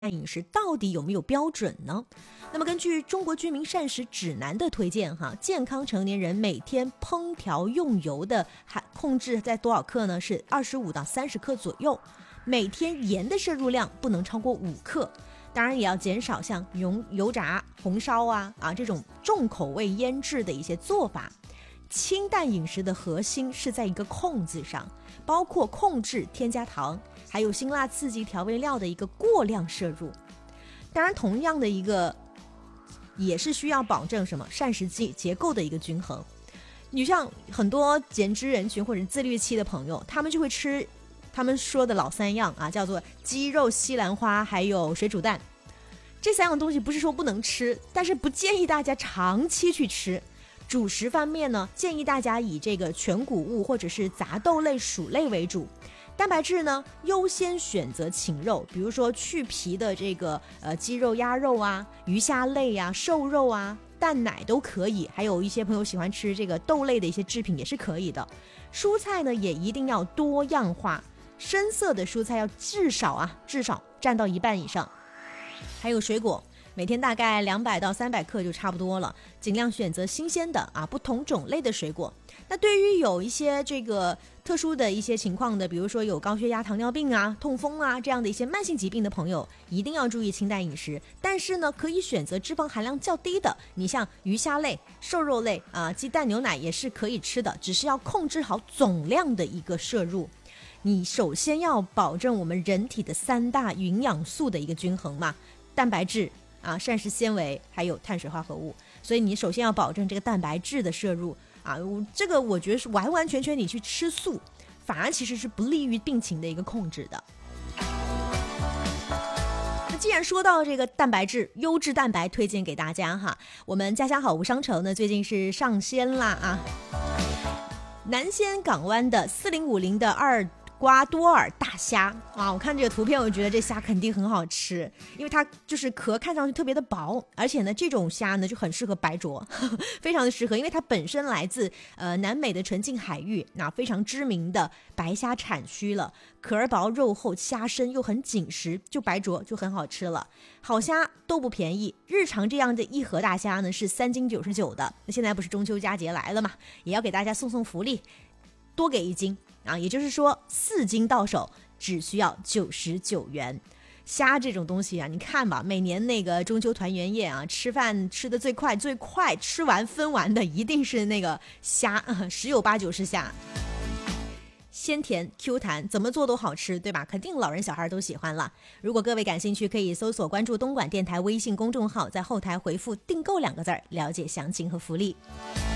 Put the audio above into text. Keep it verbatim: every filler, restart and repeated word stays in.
饮食到底有没有标准呢？那么根据中国居民膳食指南的推荐哈，健康成年人每天烹调用油的还控制在多少克呢？是二十五到三十克左右。每天盐的摄入量不能超过五克，当然也要减少像油油炸、红烧啊啊这种重口味腌制的一些做法。清淡饮食的核心是在一个控字上，包括控制添加糖，还有辛辣刺激调味料的一个过量摄入。当然同样的一个也是需要保证什么膳食结构的一个均衡。你像很多减脂人群或者自律期的朋友，他们就会吃他们说的老三样啊，叫做鸡肉、西兰花还有水煮蛋。这三样东西不是说不能吃，但是不建议大家长期去吃。主食方面呢，建议大家以这个全谷物或者是杂豆类、薯类为主。蛋白质呢，优先选择禽肉，比如说去皮的这个呃鸡肉、鸭肉啊、鱼虾类啊、瘦肉啊、蛋奶都可以。还有一些朋友喜欢吃这个豆类的一些制品也是可以的。蔬菜呢也一定要多样化，深色的蔬菜要至少啊至少占到一半以上。还有水果，每天大概两百到三百克就差不多了，尽量选择新鲜的啊，不同种类的水果。那对于有一些这个特殊的一些情况的，比如说有高血压、糖尿病啊、痛风啊这样的一些慢性疾病的朋友，一定要注意清淡饮食。但是呢，可以选择脂肪含量较低的，你像鱼虾类、瘦肉类啊、鸡蛋、牛奶也是可以吃的，只是要控制好总量的一个摄入。你首先要保证我们人体的三大营养素的一个均衡嘛，蛋白质啊、膳食纤维还有碳水化合物，所以你首先要保证这个蛋白质的摄入啊。这个我觉得是完完全全你去吃素，反而其实是不利于病情的一个控制的。那既然说到这个蛋白质，优质蛋白推荐给大家哈，我们家乡好物商城呢最近是上鲜啦啊，南仙港湾的四零五零的二瓜多尔大虾啊，我看这个图片，我觉得这虾肯定很好吃，因为它就是壳看上去特别的薄，而且呢，这种虾呢就很适合白灼，呵呵非常的适合，因为它本身来自呃南美的纯净海域，那非常知名的白虾产区了，壳薄肉厚，虾身又很紧实，就白灼就很好吃了。好虾都不便宜，日常这样的一盒大虾呢是三斤九十九的，那现在不是中秋佳节来了嘛，也要给大家送送福利，多给一斤。啊，也就是说四斤到手只需要九十九元。虾这种东西啊，你看吧，每年那个中秋团圆夜啊，吃饭吃的最快最快吃完分完的一定是那个虾，呃、十有八九是虾。鲜甜 Q 弹，怎么做都好吃，对吧？肯定老人小孩都喜欢了。如果各位感兴趣，可以搜索关注东莞电台微信公众号，在后台回复订购两个字儿，了解详情和福利。